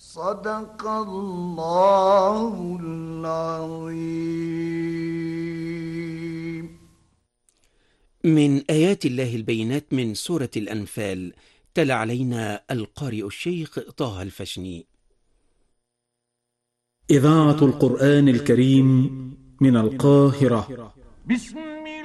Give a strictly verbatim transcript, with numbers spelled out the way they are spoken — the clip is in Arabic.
صدق الله العظيم. من آيات الله البينات من سورة الأنفال، تلا علينا القارئ الشيخ طه الفشني. إذاعة القرآن الكريم من القاهرة. بسم